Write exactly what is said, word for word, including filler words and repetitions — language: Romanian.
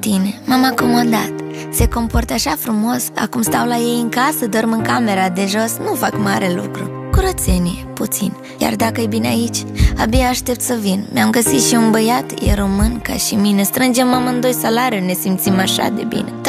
Tine, m-am acomodat. Se comportă așa frumos. Acum stau la ei în casă, dorm în camera de jos. Nu fac mare lucru. Curățenie, puțin. Iar dacă e bine aici, abia aștept să vin. Mi-am găsit și un băiat, e român ca și mine. Strângem amândoi salariul, ne simțim așa de bine.